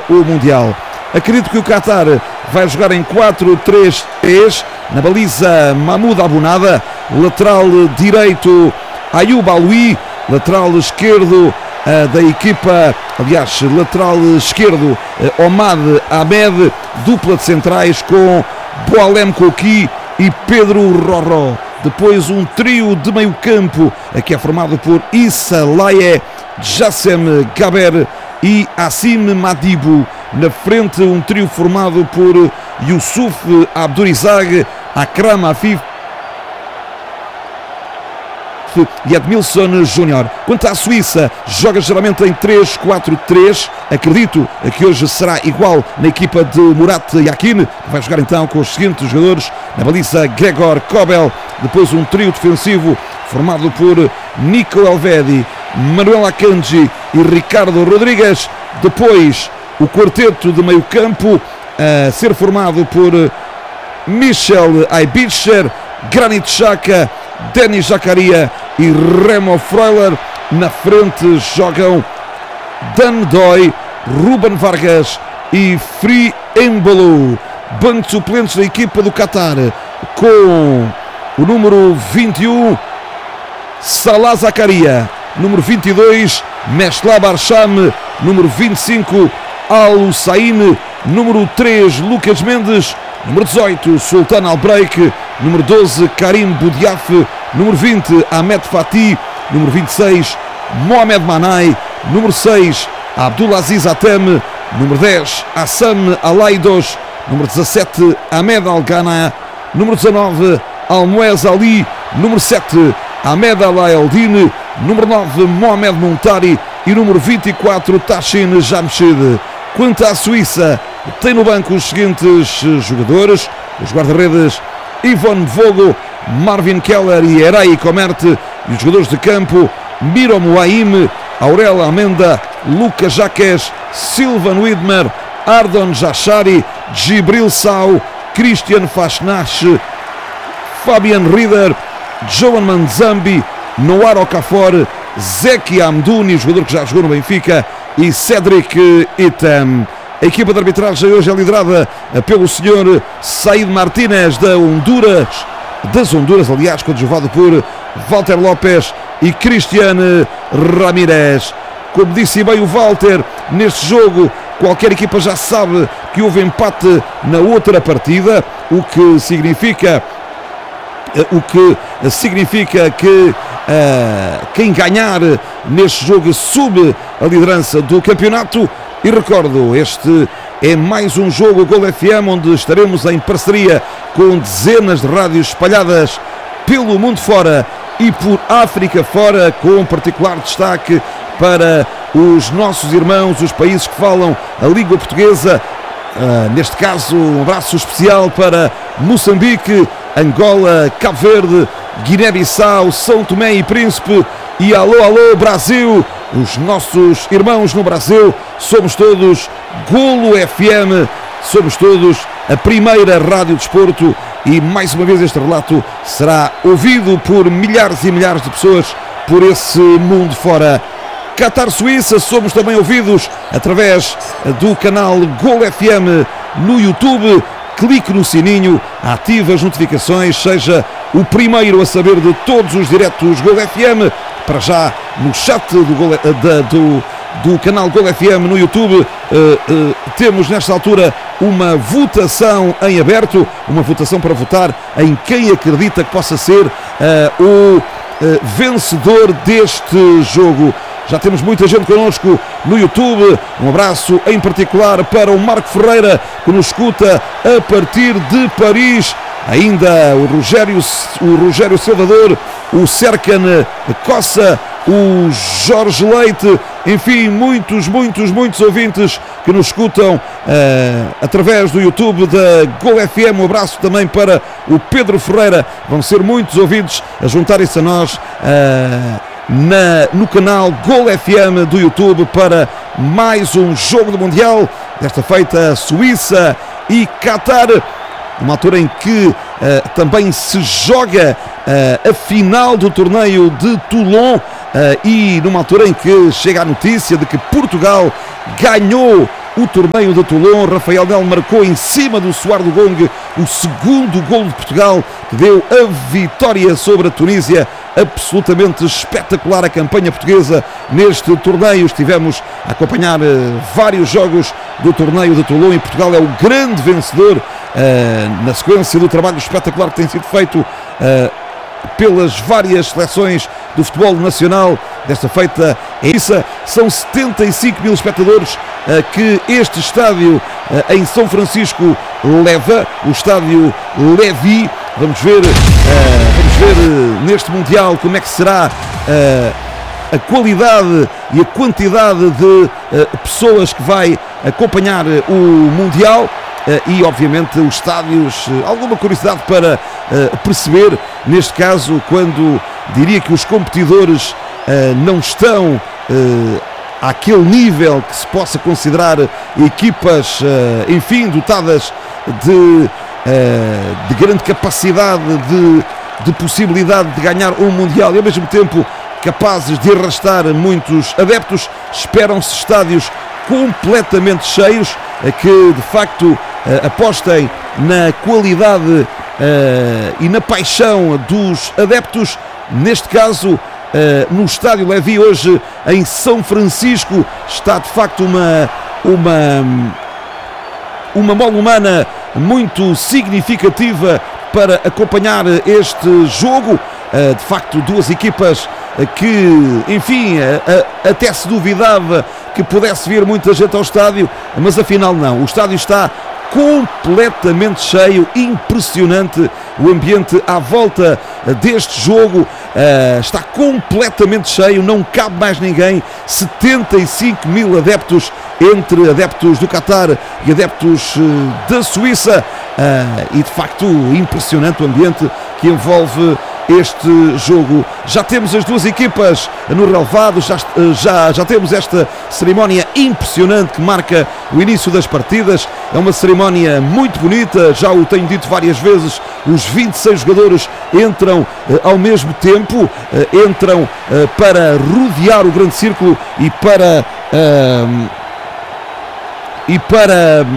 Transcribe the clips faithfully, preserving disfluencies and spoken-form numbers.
o Mundial. Acredito que o Qatar vai jogar em quatro três três, na baliza Mahmoud Abunada, lateral direito Ayoub Aloui, lateral esquerdo uh, da equipa, aliás, lateral esquerdo uh, Omad Ahmed, dupla de centrais com Boalem Koki e Pedro Rorró. Depois um trio de meio campo, que é formado por Issa Laie, Jassem Gaber e Assim Madibu. Na frente um trio formado por Youssouf Abdurizag, Akram Afif e Edmilson Júnior. Quanto à Suíça, joga geralmente em três quatro três. Acredito que hoje será igual na equipa de Murat Yakin, que vai jogar então com os seguintes jogadores. Na baliza Gregor Kobel, depois um trio defensivo formado por Nico Elvedi, Manuel Akanji e Ricardo Rodrigues. Depois o quarteto de meio campo a ser formado por Michel Aibischer, Granit Xhaka, Denis Zakaria e Remo Freuler. Na frente jogam Dan Doi, Ruben Vargas e Free Embolo. Banco de suplentes da equipa do Qatar, com o número vinte e um Salah Zakaria, número vinte e dois Meshlab Arsham, número vinte e cinco Al Hussein, número três Lucas Mendes, número dezoito Sultan Albreik, número doze Karim Boudiaf, número vinte Ahmed Fatih, número vinte e seis Mohamed Manai, número seis Abdulaziz Atem, número dez Assam Alaidos, número dezassete Ahmed Al-Ghana, número dezanove Almoez Ali, número sete Ahmed Al-Eldin, número nove Mohamed Montari e número vinte e quatro Tashin Jamshid. Quanto à Suíça, tem no banco os seguintes jogadores: os guarda-redes Yvonne Vogel, Marvin Keller e Eray Comert, e os jogadores de campo Miro Muaim, Aurel Amenda, Lucas Jaques, Silvan Widmer, Ardon Jashari, Gibril Sau, Christian Fasnash, Fabian Rieder, Joan Manzambi, Noar Okafor, Zeki Amdouni, jogador que já jogou no Benfica, e Cedric Itam. A equipa de arbitragem hoje é liderada pelo senhor Said Martínez da Honduras, das Honduras, aliás, coadjuvado por Walter Lopes e Cristiane Ramírez. Como disse bem o Walter, neste jogo qualquer equipa já sabe que houve empate na outra partida, o que significa o que significa que uh, quem ganhar neste jogo sube a liderança do campeonato. E recordo, este é mais um jogo Gol F M, onde estaremos em parceria com dezenas de rádios espalhadas pelo mundo fora e por África fora, com particular destaque para os nossos irmãos, os países que falam a língua portuguesa. Uh, neste caso, um abraço especial para Moçambique, Angola, Cabo Verde, Guiné-Bissau, São Tomé e Príncipe e alô, alô Brasil, os nossos irmãos no Brasil. Somos todos Golo F M, somos todos a primeira rádio de desporto, e mais uma vez este relato será ouvido por milhares e milhares de pessoas por esse mundo fora. Qatar-Suíça, somos também ouvidos através do canal Gol F M no YouTube. Clique no sininho, ative as notificações, seja o primeiro a saber de todos os diretos Gol F M. Para já, no chat do, Gol, da, do, do canal Gol F M no YouTube, uh, uh, temos nesta altura uma votação em aberto, uma votação para votar em quem acredita que possa ser uh, o uh, vencedor deste jogo. Já temos muita gente connosco no YouTube. Um abraço em particular para o Marco Ferreira, que nos escuta a partir de Paris. Ainda o Rogério, o Rogério Salvador, o Serkan Cossa, o Jorge Leite, enfim, muitos, muitos, muitos ouvintes que nos escutam uh, através do YouTube da Gol F M. Um abraço também para o Pedro Ferreira. Vão ser muitos ouvintes a juntarem-se a nós uh, Na, no canal Gol F M do YouTube para mais um jogo do Mundial, desta feita Suíça e Qatar, numa altura em que uh, também se joga uh, a final do torneio de Toulon, uh, e numa altura em que chega a notícia de que Portugal ganhou o torneio de Toulon. Rafael Del marcou em cima do soar do gong o segundo golo de Portugal, que deu a vitória sobre a Tunísia. Absolutamente espetacular a campanha portuguesa neste torneio. Estivemos a acompanhar uh, vários jogos do torneio de Toulon e Portugal é o grande vencedor uh, na sequência do trabalho espetacular que tem sido feito uh, pelas várias seleções do futebol nacional. Desta feita é isso, são setenta e cinco mil espectadores uh, que este estádio uh, em São Francisco leva, o estádio Lévis. Vamos ver, uh, vamos ver uh, neste Mundial como é que será uh, a qualidade e a quantidade de uh, pessoas que vai acompanhar uh, o Mundial. Uh, e obviamente os estádios, uh, alguma curiosidade para uh, perceber, neste caso, quando diria que os competidores uh, não estão uh, àquele nível que se possa considerar equipas, uh, enfim, dotadas de, uh, de grande capacidade de, de possibilidade de ganhar um Mundial e ao mesmo tempo capazes de arrastar muitos adeptos. Esperam-se estádios completamente cheios, que de facto apostem na qualidade uh, e na paixão dos adeptos. Neste caso, uh, no estádio Lévis hoje em São Francisco está de facto uma uma uma mola humana muito significativa para acompanhar este jogo. Uh, de facto, duas equipas uh, que, enfim, uh, uh, até se duvidava que pudesse vir muita gente ao estádio, mas afinal não. O estádio está completamente cheio, impressionante o ambiente à volta deste jogo, uh, está completamente cheio, não cabe mais ninguém. Setenta e cinco mil adeptos, entre adeptos do Qatar e adeptos uh, da Suíça, uh, e de facto impressionante o ambiente que envolve este jogo. Já temos as duas equipas no relevado, já, já, já temos esta cerimónia impressionante que marca o início das partidas. É uma cerimónia muito bonita, já o tenho dito várias vezes, os vinte e seis jogadores entram eh, ao mesmo tempo, eh, entram eh, para rodear o grande círculo e para eh, e para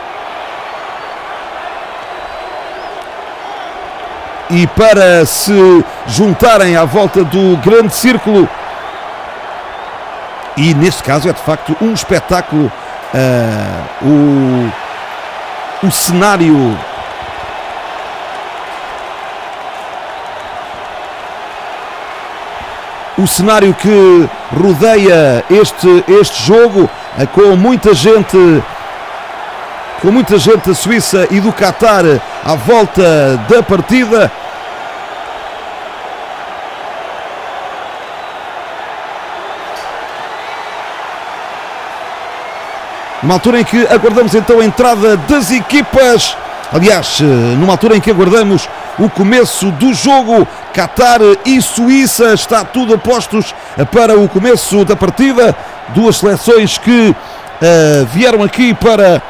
e para se juntarem à volta do grande círculo. E neste caso é de facto um espetáculo, uh, o, o cenário o cenário que rodeia este, este jogo, uh, com muita gente com muita gente da Suíça e do Qatar à volta da partida. Numa altura em que aguardamos então a entrada das equipas, aliás, numa altura em que aguardamos o começo do jogo, Qatar e Suíça, está tudo a postos para o começo da partida. Duas seleções que uh, vieram aqui para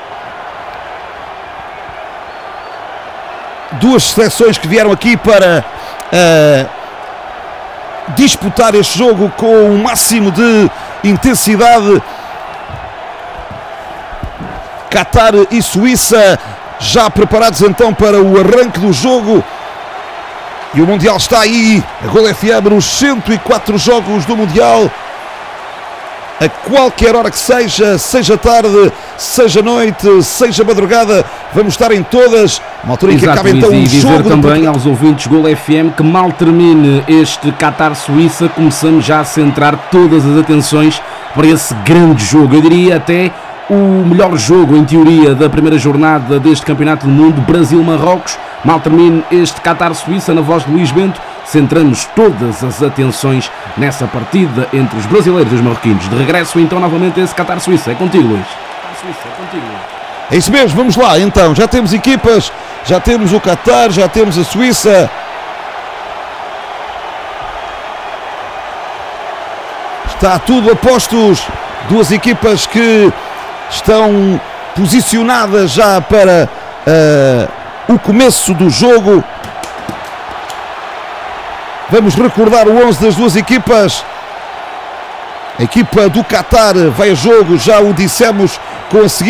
duas seleções que vieram aqui para uh, disputar este jogo com o máximo de intensidade. Qatar e Suíça já preparados então para o arranque do jogo. E o Mundial está aí. A Gol F M nos cento e quatro jogos do Mundial. A qualquer hora que seja, seja tarde, seja noite, seja madrugada, vamos estar em todas. Uma altura em que acaba então o jogo. E dizer também aos ouvintes Gol F M que mal termine este Qatar-Suíça, começamos já a centrar todas as atenções para esse grande jogo. Eu diria até o melhor jogo, em teoria, da primeira jornada deste Campeonato do Mundo, Brasil-Marrocos. Mal termine este Qatar-Suíça, na voz de Luís Bento, centramos todas as atenções nessa partida entre os brasileiros e os marroquinos. De regresso, então, novamente a esse Qatar-Suíça. É contigo, Luís. Qatar-Suíça, é contigo, Luís. É isso mesmo, vamos lá, então. Já temos equipas, já temos o Qatar, já temos a Suíça. Está tudo a postos. Duas equipas que estão posicionadas já para uh, o começo do jogo. Vamos recordar o onze das duas equipas. A equipa do Qatar vai a jogo, já o dissemos, com a seguinte